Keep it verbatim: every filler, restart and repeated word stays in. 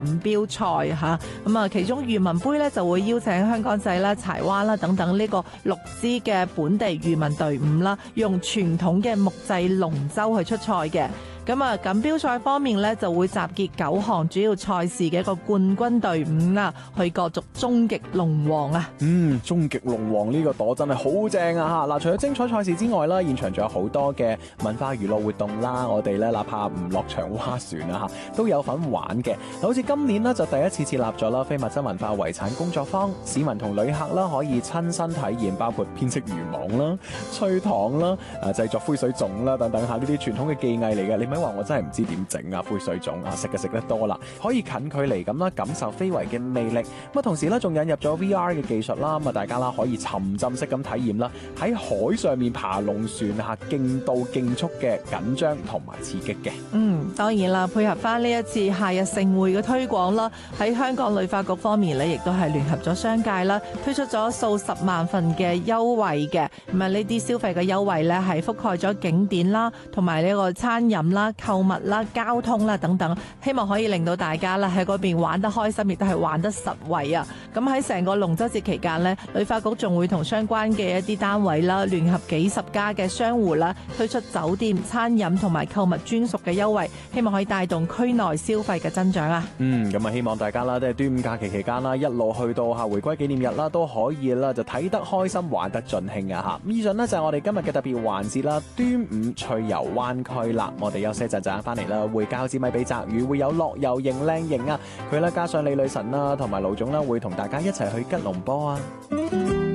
錦標賽嚇，咁啊其中漁民杯咧就會邀請香港仔啦、柴灣啦等等呢個六支嘅本地漁民隊伍啦，用傳統嘅木製龍舟去出賽嘅。咁啊，錦標賽方面咧就會集結九項主要賽事嘅一個冠軍隊伍啊，去角逐終極龍王啊！ 嗯，終極龍王呢個朵真係好正啊！嚇嗱，除咗精彩賽事之外啦，現場仲有好多嘅文化娛樂活動啦，我哋咧哪怕唔落場划船啊嚇，都有份玩嘅。好似今年呢，就第一次設立咗啦非物質文化遺產工作坊，市民同旅客啦可以親身體驗，包括編織漁網啦、吹糖啦、啊製作灰水粽啦等等嚇，呢啲傳統嘅技藝嚟嘅。你咪話我真係唔知點整啊灰水粽啊，食就食得多啦，可以近距離咁啦感受非遺嘅魅力。咁啊同時咧仲引入咗 V R 嘅技術啦，咁啊大家啦可以沉浸式咁體驗啦喺海上面爬龍船嚇，勁度勁速嘅緊張同埋刺激嘅。 嗯，當然啦，配合翻呢一次夏日盛會嘅推廣啦，喺香港旅發局方面咧，亦都係聯合咗商界啦，推出咗數十萬份嘅優惠嘅。咁啊呢啲消費嘅優惠咧係覆蓋咗景點啦，同埋呢個餐飲啦、購物啦、交通啦等等，希望可以令到大家啦喺嗰邊玩得開心，亦都係玩得實惠啊！咁喺成個龍舟節期間呢，旅發局仲會同相關嘅一啲單位啦，聯合幾十家嘅商戶啦，推出酒店、餐飲同埋購物專屬嘅優惠，希望可以帶動區內消費嘅增長啊！ 嗯，咁啊希望大家啦，即係端午假期期間啦，一路去到嚇回歸紀念日啦，都可以啦，就睇得開心，玩得盡興啊！嚇，以上呢，就係我哋今日嘅特別環節啦，端午趣遊灣區啦，我哋休息陣陣翻嚟啦，會交支咪俾澤宇，會有樂遊型靚型啊，佢咧加上李女神啦，同埋盧總啦，會同大家一齊去吉隆坡啊！